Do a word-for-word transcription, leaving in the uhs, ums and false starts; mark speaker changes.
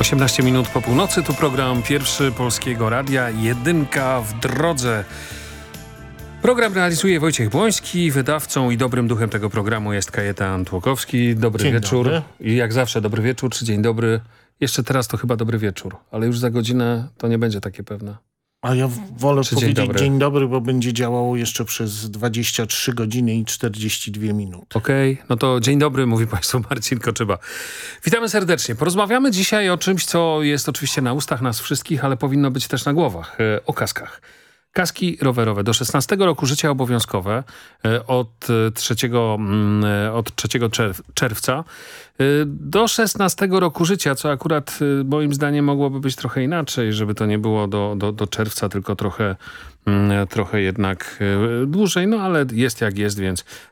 Speaker 1: osiemnaście minut po północy, tu program Pierwszy Polskiego Radia, Jedynka w drodze. Program realizuje Wojciech Błoński, wydawcą i dobrym duchem tego programu jest Kajetan Tłokowski. Dobry
Speaker 2: dzień
Speaker 1: wieczór.
Speaker 2: Dobry.
Speaker 1: I jak zawsze dobry wieczór, czy dzień dobry. Jeszcze teraz to chyba dobry wieczór, ale już za godzinę to nie będzie takie pewne.
Speaker 2: A ja wolę
Speaker 1: Czy
Speaker 2: powiedzieć
Speaker 1: dzień dobry?
Speaker 2: dzień dobry, bo będzie działało jeszcze przez dwadzieścia trzy godziny i czterdzieści dwie minuty.
Speaker 1: Okej, okay, no to dzień dobry, mówi Państwu Marcin Koczyba. Witamy serdecznie. Porozmawiamy dzisiaj o czymś, co jest oczywiście na ustach nas wszystkich, ale powinno być też na głowach. O kaskach. Kaski rowerowe do szesnastego roku życia obowiązkowe od trzeciego, od trzeciego czerwca do szesnastego roku życia, co akurat moim zdaniem mogłoby być trochę inaczej, żeby to nie było do, do, do czerwca, tylko trochę, trochę jednak dłużej, no ale jest jak jest, więc